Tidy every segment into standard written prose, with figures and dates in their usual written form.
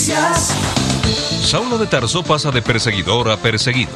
Noticias. Saulo de Tarso pasa de perseguidor a perseguido.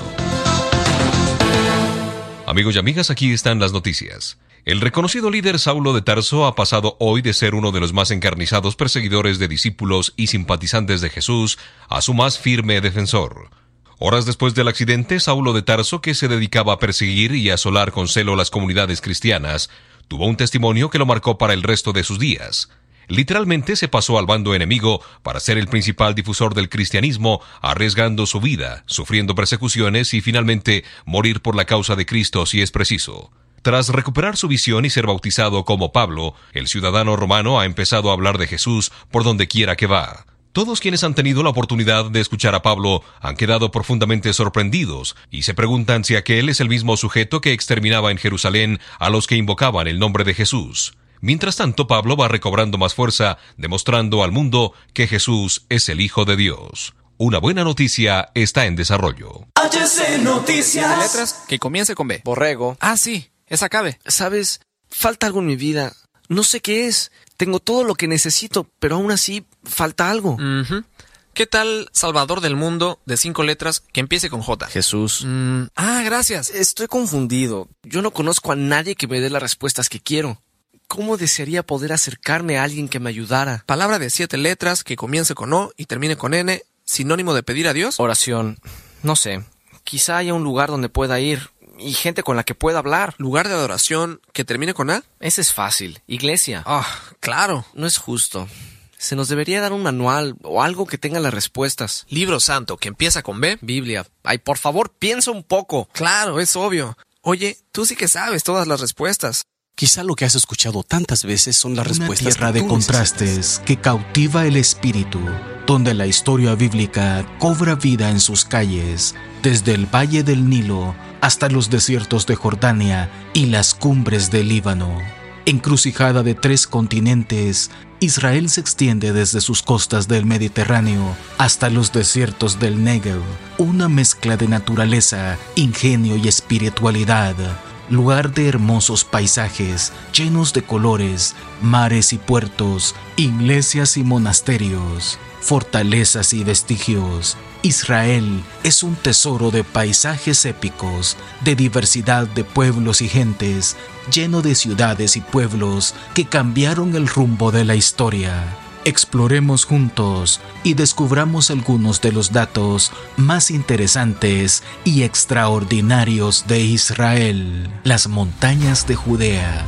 Amigos y amigas, aquí están las noticias. El reconocido líder Saulo de Tarso ha pasado hoy de ser uno de los más encarnizados perseguidores de discípulos y simpatizantes de Jesús a su más firme defensor. Horas después del accidente, Saulo de Tarso, que se dedicaba a perseguir y asolar con celo las comunidades cristianas, tuvo un testimonio que lo marcó para el resto de sus días. Literalmente se pasó al bando enemigo para ser el principal difusor del cristianismo, arriesgando su vida, sufriendo persecuciones y finalmente morir por la causa de Cristo si es preciso. Tras recuperar su visión y ser bautizado como Pablo, el ciudadano romano ha empezado a hablar de Jesús por donde quiera que va. Todos quienes han tenido la oportunidad de escuchar a Pablo han quedado profundamente sorprendidos y se preguntan si aquel es el mismo sujeto que exterminaba en Jerusalén a los que invocaban el nombre de Jesús. Mientras tanto, Pablo va recobrando más fuerza, demostrando al mundo que Jesús es el Hijo de Dios. Una buena noticia está en desarrollo. HC Noticias. Letras que comience con B. Borrego. Ah, sí, esa cabe. ¿Sabes? Falta algo en mi vida. No sé qué es. Tengo todo lo que necesito, pero aún así falta algo. ¿Qué tal Salvador del Mundo de 5 letras que empiece con J? Jesús. Gracias. Estoy confundido. Yo no conozco a nadie que me dé las respuestas que quiero. ¿Cómo desearía poder acercarme a alguien que me ayudara? Palabra de 7 letras que comience con O y termine con N, sinónimo de pedir a Dios. Oración. No sé. Quizá haya un lugar donde pueda ir y gente con la que pueda hablar. Lugar de adoración que termine con A. Ese es fácil. Iglesia. Claro. No es justo. Se nos debería dar un manual o algo que tenga las respuestas. Libro santo que empieza con B. Biblia. Ay, por favor, piensa un poco. Claro, es obvio. Oye, tú sí que sabes todas las respuestas. Quizá lo que has escuchado tantas veces son las respuestas. Una tierra de contrastes que cautiva el espíritu, donde la historia bíblica cobra vida en sus calles, desde el valle del Nilo hasta los desiertos de Jordania y las cumbres del Líbano. Encrucijada de 3 continentes, Israel se extiende desde sus costas del Mediterráneo hasta los desiertos del Negev, una mezcla de naturaleza, ingenio y espiritualidad. Lugar de hermosos paisajes, llenos de colores, mares y puertos, iglesias y monasterios, fortalezas y vestigios. Israel es un tesoro de paisajes épicos, de diversidad de pueblos y gentes, lleno de ciudades y pueblos que cambiaron el rumbo de la historia. Exploremos juntos y descubramos algunos de los datos más interesantes y extraordinarios de Israel. Las montañas de Judea.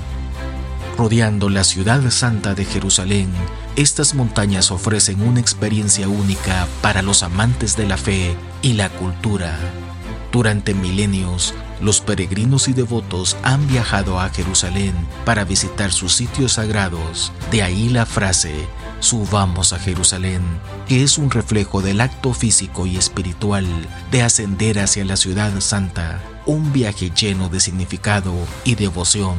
Rodeando la ciudad santa de Jerusalén, estas montañas ofrecen una experiencia única para los amantes de la fe y la cultura. Durante milenios, los peregrinos y devotos han viajado a Jerusalén para visitar sus sitios sagrados. De ahí la frase, subamos a Jerusalén, que es un reflejo del acto físico y espiritual de ascender hacia la ciudad santa, un viaje lleno de significado y devoción.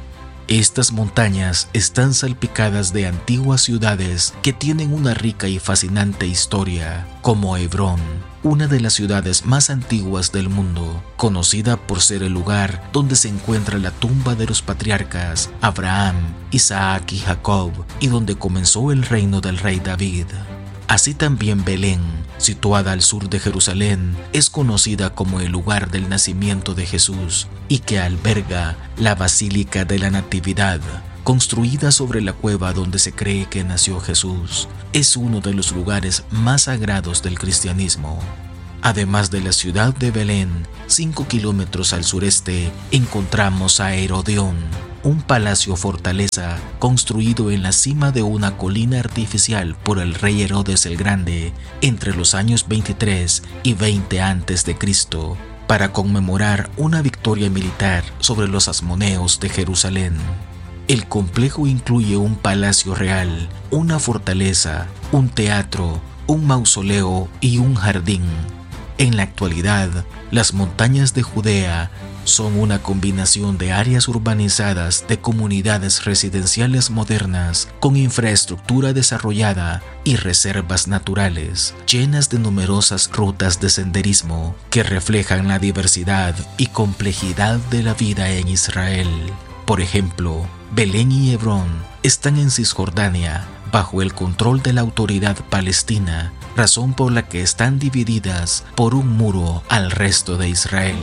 Estas montañas están salpicadas de antiguas ciudades que tienen una rica y fascinante historia, como Hebrón, una de las ciudades más antiguas del mundo, conocida por ser el lugar donde se encuentra la tumba de los patriarcas Abraham, Isaac y Jacob, y donde comenzó el reino del rey David. Así también Belén, situada al sur de Jerusalén, es conocida como el lugar del nacimiento de Jesús y que alberga la Basílica de la Natividad, construida sobre la cueva donde se cree que nació Jesús. Es uno de los lugares más sagrados del cristianismo. Además de la ciudad de Belén, 5 kilómetros al sureste, encontramos a Herodión, un palacio fortaleza construido en la cima de una colina artificial por el rey Herodes el Grande entre los años 23 y 20 a.C., para conmemorar una victoria militar sobre los asmoneos de Jerusalén. El complejo incluye un palacio real, una fortaleza, un teatro, un mausoleo y un jardín. En la actualidad, las montañas de Judea son una combinación de áreas urbanizadas de comunidades residenciales modernas con infraestructura desarrollada y reservas naturales, llenas de numerosas rutas de senderismo que reflejan la diversidad y complejidad de la vida en Israel. Por ejemplo, Belén y Hebrón están en Cisjordania, bajo el control de la autoridad palestina, razón por la que están divididas por un muro al resto de Israel.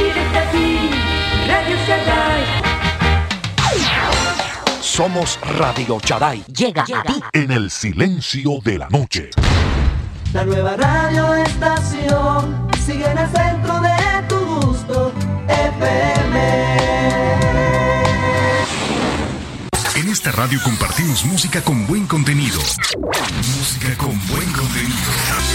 Somos Radio Shaddai. Llega a ti en el silencio de la noche. La nueva radioestación sigue en el centro de tu gusto, FM. En esta radio compartimos música con buen contenido. Música con buen contenido.